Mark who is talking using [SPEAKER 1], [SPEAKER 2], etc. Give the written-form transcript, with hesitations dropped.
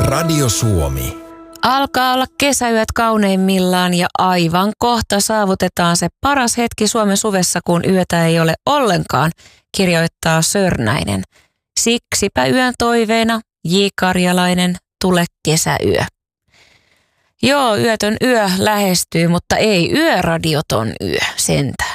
[SPEAKER 1] Radio Suomi.
[SPEAKER 2] Alkaa olla kesäyöt kauneimmillaan ja aivan kohta saavutetaan se paras hetki Suomen suvessa, kun yötä ei ole ollenkaan, kirjoittaa Sörnäinen. Siksipä yön toiveena J. Karjalainen, tule kesäyö. Joo, yötön yö lähestyy, mutta ei yöradioton yö sentään.